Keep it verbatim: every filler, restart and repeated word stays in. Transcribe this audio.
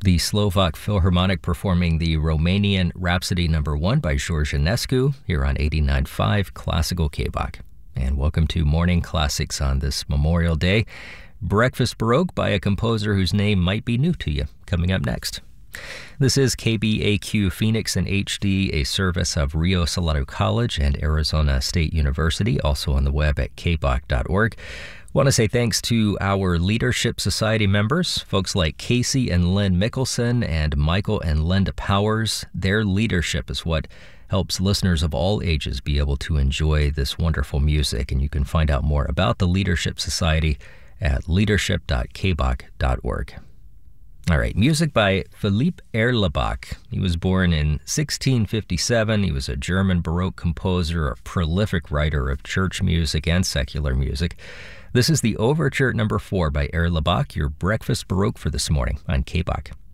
The Slovak Philharmonic performing the Romanian Rhapsody Number One by George Enescu here on eighty-nine point five Classical K-Bach. And welcome to Morning Classics on this Memorial Day. Breakfast Baroque by a composer whose name might be new to you, coming up next. This is K B A Q Phoenix in H D, a service of Rio Salado College and Arizona State University, also on the web at k bach dot org. Want to say thanks to our Leadership Society members, folks like Casey and Lynn Mickelson and Michael and Linda Powers. Their leadership is what helps listeners of all ages be able to enjoy this wonderful music, and you can find out more about the Leadership Society at leadership dot k bach dot org. All right, music by Philipp Erlebach. He was born in sixteen fifty-seven. He was a German Baroque composer, a prolific writer of church music and secular music. This is the Overture Number Four by Erlebach, your breakfast Baroque for this morning on K-Bach.